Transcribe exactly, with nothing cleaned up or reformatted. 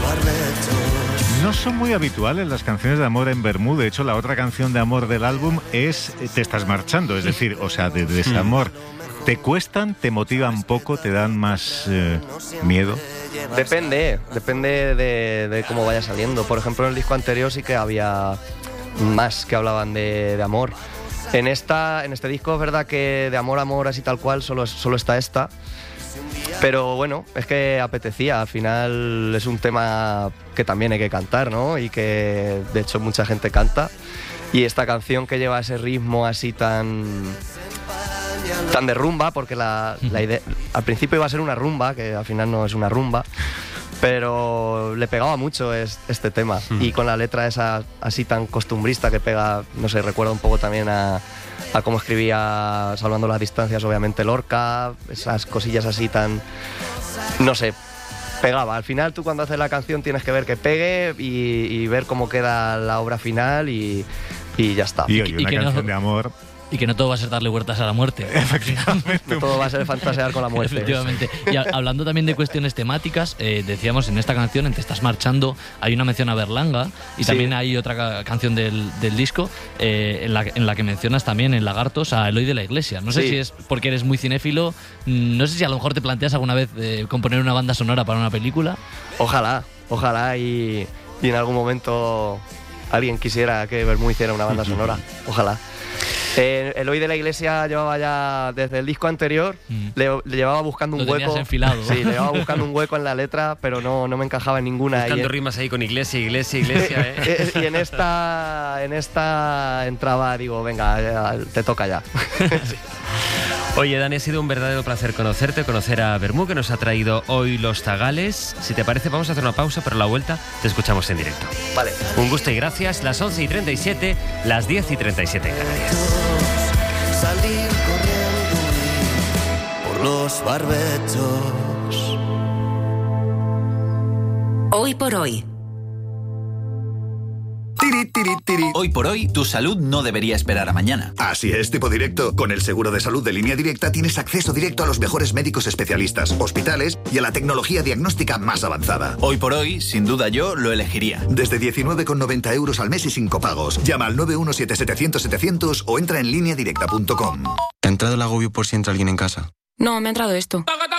barbechos. No son muy habituales las canciones de amor en Vermú. De hecho, la otra canción de amor del álbum es Te estás marchando. Es decir, o sea, de desamor. ¿Te cuestan, te motivan poco, te dan más eh, miedo? Depende, depende de, de cómo vaya saliendo. Por ejemplo, en el disco anterior sí que había más que hablaban de, de amor. En, esta, en este disco es verdad que de amor a amor así tal cual solo, solo está esta. Pero bueno, es que apetecía. Al final es un tema que también hay que cantar, ¿no? Y que de hecho mucha gente canta. Y esta canción que lleva ese ritmo así tan... tan de rumba, porque la, la idea, al principio iba a ser una rumba, que al final no es una rumba, pero le pegaba mucho es, este tema. Mm. Y con la letra esa así tan costumbrista que pega, no sé, recuerda un poco también a, a cómo escribía Salvando las distancias, obviamente, Lorca, esas cosillas así tan, no sé, pegaba. Al final tú cuando haces la canción tienes que ver que pegue y, y ver cómo queda la obra final y, y ya está. Y, oye, una y que canción no... de amor... Y que no todo va a ser darle vueltas a la muerte. Efectivamente. No todo va a ser fantasear con la muerte. Efectivamente. Y a, hablando también de cuestiones temáticas, eh, decíamos en esta canción, en Te estás marchando, hay una mención a Berlanga y sí. También hay otra ca- canción del, del disco eh, en, la, en la que mencionas también en Lagartos a Eloy de la Iglesia. No sé sí. si es porque eres muy cinéfilo, no sé si a lo mejor te planteas alguna vez eh, componer una banda sonora para una película. Ojalá, ojalá y, y en algún momento alguien quisiera que Vermú hiciera una banda sonora. Ojalá. Eh, Eloy de la Iglesia llevaba ya desde el disco anterior, mm. le, le llevaba buscando un Lo hueco. Enfilado. Sí, le llevaba buscando un hueco en la letra, pero no, no me encajaba en ninguna. Buscando y en, rimas ahí con iglesia, iglesia, iglesia. ¿eh? Y en esta, en esta entraba, digo, venga, ya, te toca ya. Sí. Oye, Dani, ha sido un verdadero placer conocerte, conocer a Vermú, que nos ha traído hoy Los Zagales. Si te parece, vamos a hacer una pausa, pero a la vuelta te escuchamos en directo. Vale. Un gusto y gracias. Las once y treinta y siete, las diez y treinta y siete en Canarias. Salir corriendo por los barbechos. Hoy por hoy. Tiri, tiri, tiri. Hoy por hoy, tu salud no debería esperar a mañana. Así es, tipo directo. Con el seguro de salud de Línea Directa tienes acceso directo a los mejores médicos especialistas, hospitales y a la tecnología diagnóstica más avanzada. Hoy por hoy, sin duda yo lo elegiría. Desde diecinueve con noventa euros al mes y sin copagos. Llama al nueve uno siete setecientos setecientos o entra en línea directa punto com. ¿Te ha entrado el agobio por si entra alguien en casa? No, me ha entrado esto.